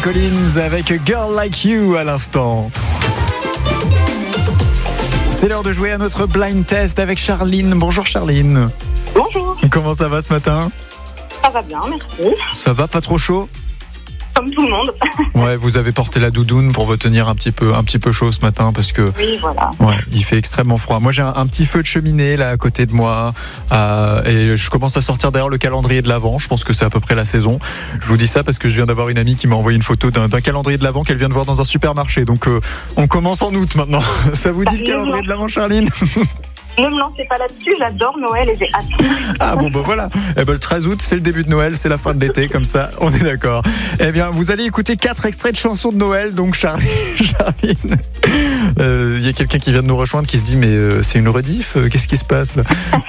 Collins avec Girl Like You à l'instant. C'est l'heure de jouer à notre blind test avec Charline. Bonjour Charline. Bonjour. Comment ça va ce matin ? Ça va bien, merci. Ça va, pas trop chaud ? Comme tout le monde. Ouais, vous avez porté la doudoune pour vous tenir un petit peu chaud ce matin parce que Oui, voilà. ouais, il fait extrêmement froid. Moi, j'ai un petit feu de cheminée là à côté de moi et je commence à sortir d'ailleurs le calendrier de l'Avent. Je pense que c'est à peu près la saison. Je vous dis ça parce que je viens d'avoir une amie qui m'a envoyé une photo d'un calendrier de l'Avent qu'elle vient de voir dans un supermarché. Donc, on commence en août maintenant. Ça vous dit le calendrier de l'Avent, Charline ? Ne me lancez pas là-dessus, j'adore Noël et j'ai hâte. Ah bon, bah voilà. Eh ben, le 13 août, c'est le début de Noël, c'est la fin de l'été, comme ça, on est d'accord. Eh bien, vous allez écouter 4 extraits de chansons de Noël, donc Charline, il y a quelqu'un qui vient de nous rejoindre qui se dit mais c'est une rediff, qu'est-ce qui se passe là ?